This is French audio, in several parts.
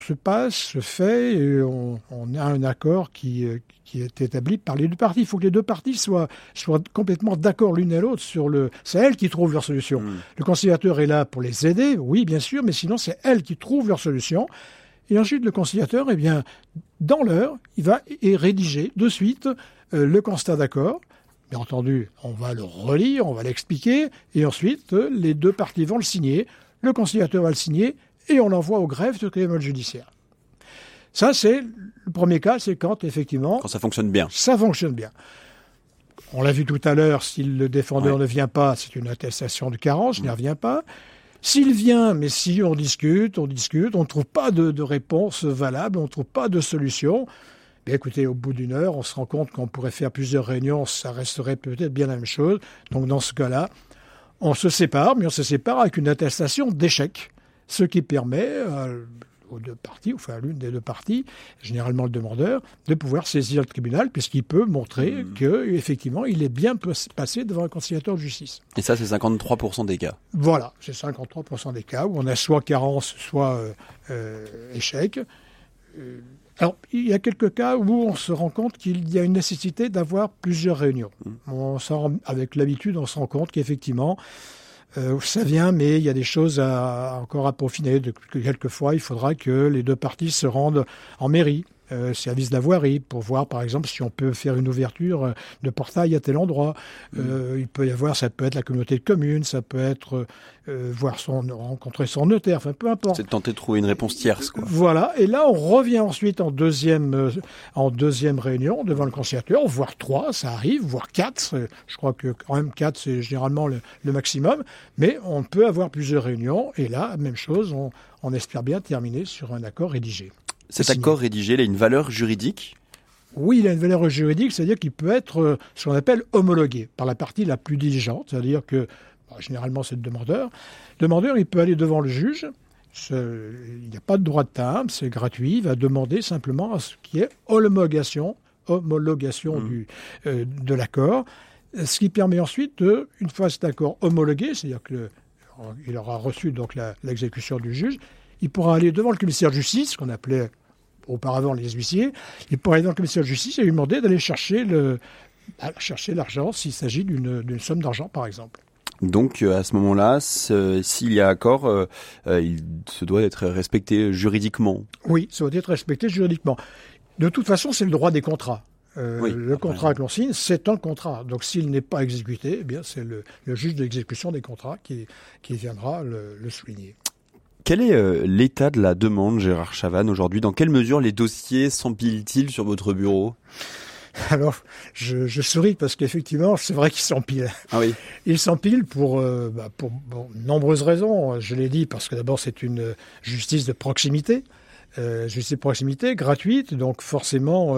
se passe, se fait, et on a un accord qui est établi par les deux parties. Il faut que les deux parties soient complètement d'accord l'une et l'autre c'est elles qui trouvent leur solution. Le conciliateur est là pour les aider, oui, bien sûr, mais sinon, c'est elles qui trouvent leur solution. Et ensuite, le conciliateur, eh bien, dans l'heure, il va rédiger de suite le constat d'accord. Bien entendu, on va le relire, on va l'expliquer, et ensuite, les deux parties vont le signer, le conciliateur va le signer, et on l'envoie au greffe de tribunal judiciaire. Ça, c'est le premier cas, c'est quand, effectivement... Quand ça fonctionne bien. Ça fonctionne bien. On l'a vu tout à l'heure, si le défendeur ne vient pas, c'est une attestation de carence, il n'y revient pas. S'il vient, mais si on discute, on ne trouve pas de réponse valable, on ne trouve pas de solution, bien écoutez, au bout d'une heure, on se rend compte qu'on pourrait faire plusieurs réunions, ça resterait peut-être bien la même chose. Donc dans ce cas-là, on se sépare, mais on se sépare avec une attestation d'échec, ce qui permet aux deux parties, enfin à l'une des deux parties, généralement le demandeur, de pouvoir saisir le tribunal, puisqu'il peut montrer qu'effectivement, il est bien passé devant un conciliateur de justice. Et ça, c'est 53% des cas. Voilà, c'est 53% des cas où on a soit carence, soit échec. Alors, il y a quelques cas où on se rend compte qu'il y a une nécessité d'avoir plusieurs réunions. Avec l'habitude, on se rend compte qu'effectivement, ça vient, mais il y a des choses encore à peaufiner. Quelquefois, il faudra que les deux parties se rendent en mairie, service de la voirie, pour voir, par exemple, si on peut faire une ouverture de portail à tel endroit. Il peut y avoir, ça peut être la communauté de communes, ça peut être rencontrer son notaire, enfin, peu importe. C'est de tenter de trouver une réponse tierce, quoi. Voilà. Et là, on revient ensuite en deuxième réunion devant le conciliateur, voire 3, ça arrive, voire 4. Je crois que quand même 4, c'est généralement le maximum. Mais on peut avoir plusieurs réunions. Et là, même chose, on espère bien terminer sur un accord rédigé. Cet accord rédigé, il a une valeur juridique ? Oui, il a une valeur juridique, c'est-à-dire qu'il peut être ce qu'on appelle homologué par la partie la plus diligente, c'est-à-dire que, généralement, c'est le demandeur. Le demandeur, il peut aller devant le juge, il n'y a pas de droit de timbre, c'est gratuit, il va demander simplement à ce qui est homologation de l'accord, ce qui permet ensuite, une fois cet accord homologué, c'est-à-dire qu'il aura reçu donc l'exécution du juge, il pourra aller devant le commissaire de justice, qu'on appelait auparavant les huissiers, il pourra aller dans le commissaire de justice et lui demander d'aller chercher l'argent s'il s'agit d'une somme d'argent, par exemple. Donc, à ce moment-là, s'il y a accord, il se doit être respecté juridiquement. Oui, ça doit être respecté juridiquement. De toute façon, c'est le droit des contrats. Le contrat que l'on signe, c'est un contrat. Donc, s'il n'est pas exécuté, eh bien, c'est le juge de l'exécution des contrats qui viendra le souligner. Quel est l'état de la demande, Gérard Chavannes, aujourd'hui ? Dans quelle mesure les dossiers s'empilent-ils sur votre bureau ? Alors, je souris parce qu'effectivement, c'est vrai qu'ils s'empilent. Ah oui. Ils s'empilent pour nombreuses raisons. Je l'ai dit parce que d'abord, c'est une justice de proximité. Justice de proximité, gratuite, donc forcément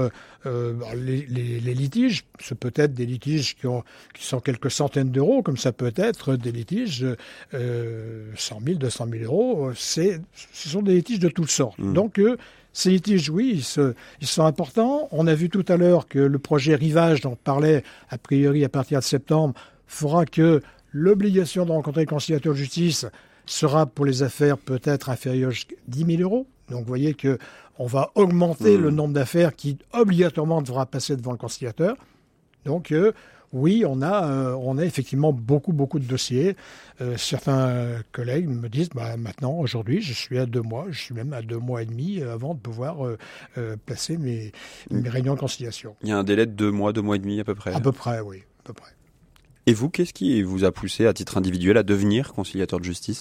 les litiges, ce peut être des litiges qui sont quelques centaines d'euros, comme ça peut être des litiges 100 000, 200 000 euros, ce sont des litiges de toutes sortes. Donc ces litiges, oui, ils sont importants. On a vu tout à l'heure que le projet Rivage, dont on parlait a priori à partir de septembre, fera que l'obligation de rencontrer le conciliateur de justice sera pour les affaires peut-être inférieure à 10 000 euros. Donc vous voyez qu'on va augmenter le nombre d'affaires qui obligatoirement devra passer devant le conciliateur. Donc oui, on a effectivement beaucoup de dossiers. Certains collègues me disent maintenant, aujourd'hui, je suis à 2 mois, je suis même à 2 mois et demi avant de pouvoir placer mes réunions de conciliation. Il y a un délai de 2 mois, 2 mois et demi à peu près. À peu près, oui, à peu près. Et vous, qu'est-ce qui vous a poussé à titre individuel à devenir conciliateur de justice ?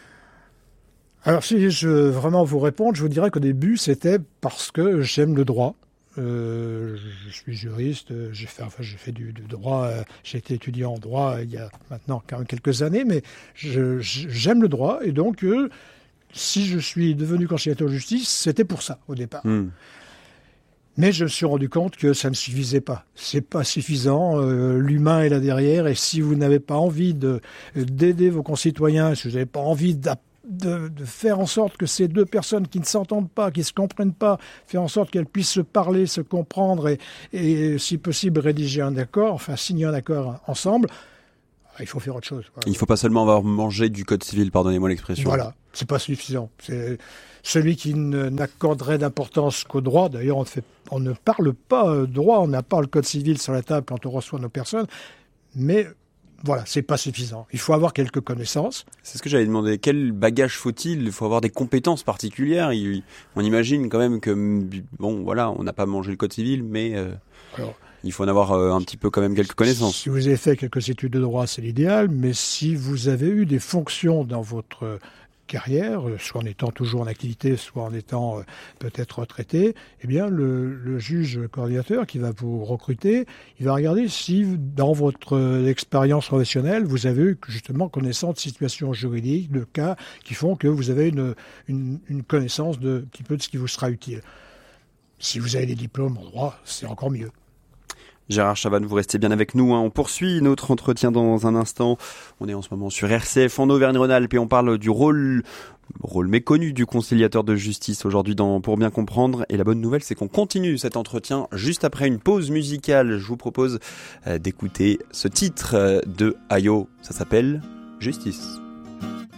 Alors, si je veux vraiment vous répondre, je vous dirais qu'au début, c'était parce que j'aime le droit. Je suis juriste, j'ai fait du droit, j'ai été étudiant en droit il y a maintenant quand même quelques années, mais j'aime le droit, et donc si je suis devenu conciliateur de justice, c'était pour ça au départ. Mais je me suis rendu compte que ça ne suffisait pas. C'est pas suffisant. L'humain est là derrière, et si vous n'avez pas envie d'aider vos concitoyens, si vous n'avez pas envie de faire en sorte que ces deux personnes qui ne s'entendent pas, qui ne se comprennent pas, faire en sorte qu'elles puissent se parler, se comprendre et si possible rédiger un accord, enfin signer un accord ensemble, il faut faire autre chose. Voilà. Il ne faut pas seulement avoir mangé du code civil, pardonnez-moi l'expression. Voilà, c'est pas suffisant. C'est celui qui n'accorderait d'importance qu'au droit. D'ailleurs, on ne parle pas droit, on n'a pas le code civil sur la table quand on reçoit nos personnes, mais voilà, c'est pas suffisant. Il faut avoir quelques connaissances. C'est ce que j'avais demandé. Quel bagage faut-il ? Il faut avoir des compétences particulières. On imagine quand même que, bon, voilà, on n'a pas mangé le code civil, mais alors, il faut en avoir un petit peu quand même quelques connaissances. Si vous avez fait quelques études de droit, c'est l'idéal, mais si vous avez eu des fonctions dans votre carrière, soit en étant toujours en activité, soit en étant peut-être retraité, eh bien le juge coordinateur qui va vous recruter, il va regarder si dans votre expérience professionnelle, vous avez eu justement connaissance de situations juridiques, de cas qui font que vous avez une connaissance un petit peu de ce qui vous sera utile. Si vous avez des diplômes en droit, c'est encore mieux. Gérard Chavannes, vous restez bien avec nous. On poursuit notre entretien dans un instant. On est en ce moment sur RCF en Auvergne-Rhône-Alpes et on parle du rôle méconnu du conciliateur de justice aujourd'hui dans Pour bien comprendre. Et la bonne nouvelle, c'est qu'on continue cet entretien juste après une pause musicale. Je vous propose d'écouter ce titre de Ayo. Ça s'appelle Justice.